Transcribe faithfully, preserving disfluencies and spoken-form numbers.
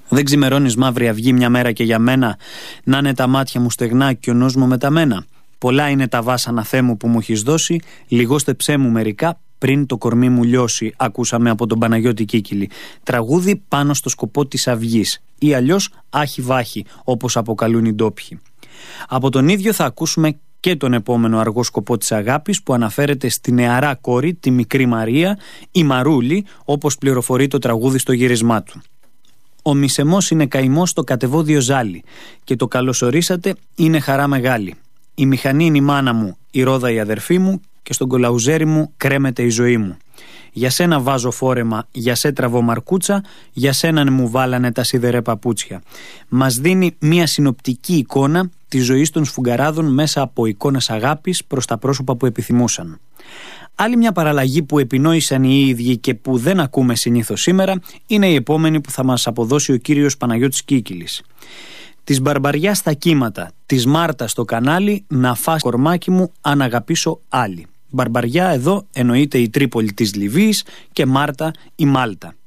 Δεν ξημερώνεις μαύρη αυγή μια μέρα και για μένα, να είναι τα μάτια μου στεγνά και ο νους μου μεταμένα. Πολλά είναι τα βάσανα Θεέ μου που μου έχεις δώσει, λιγόστεψέ μου μερικά πριν το κορμί μου λιώσει. Ακούσαμε από τον Παναγιώτη Κίκιλη. Τραγούδι πάνω στο σκοπό της αυγής, ή αλλιώς άχι βάχι, όπως αποκαλούν οι ντόπιοι. Από τον ίδιο θα ακούσουμε και τον επόμενο αργό σκοπό της αγάπης, που αναφέρεται στη νεαρά κόρη, τη μικρή Μαρία, η Μαρούλη, όπως πληροφορεί το τραγούδι στο γύρισμά του. Ο μισεμός είναι καημός στο κατεβόδιο ζάλι και το καλωσορίσατε είναι χαρά μεγάλη. Η μηχανή είναι η μάνα μου, η ρόδα η αδερφή μου και στον κολαουζέρι μου κρέμεται η ζωή μου. Για σένα βάζω φόρεμα, για σε τραβώ μαρκούτσα, για σέναν μου βάλανε τα σιδερέ παπούτσια. Μας δίνει μια συνοπτική εικόνα της ζωής των σφουγγαράδων μέσα από εικόνες αγάπης προς τα πρόσωπα που επιθυμούσαν. Άλλη μια παραλλαγή που επινόησαν οι ίδιοι και που δεν ακούμε συνήθως σήμερα είναι η επόμενη που θα μας αποδώσει ο κύριος Παναγιώτης Κίκιλης. Της Μπαρμπαριά στα κύματα, της Μάρτα στο κανάλι, να φας κορμάκι μου αν αγαπήσω άλλη. Μπαρμπαριά εδώ εννοείται η Τρίπολη της Λιβύης και Μάρτα η Μάλτα.